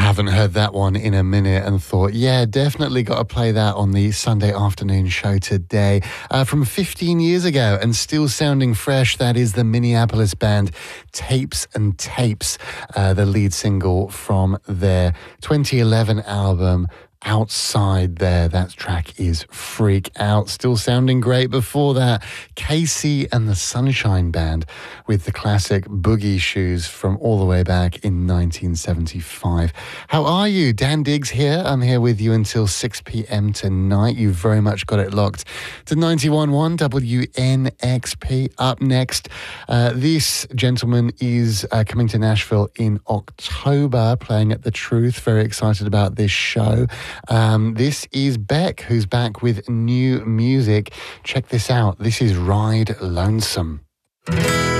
haven't heard that one in a minute and thought, yeah, definitely got to play that on the Sunday afternoon show today. From 15 years ago and still sounding fresh, that is the Minneapolis band Tapes and Tapes, the lead single from their 2011 album Outside There. That track is Freak Out. Still sounding great. Before that, Casey and the Sunshine Band with the classic Boogie Shoes from all the way back in 1975. How are you? Dan Diggs here. I'm here with you until 6 p.m. tonight. You've very much got it locked to 91.1 WNXP. Up next, this gentleman is coming to Nashville in October, playing at The Truth. Very excited about this show. This is Beck, who's back with new music. Check this out. This is Ride Lonesome.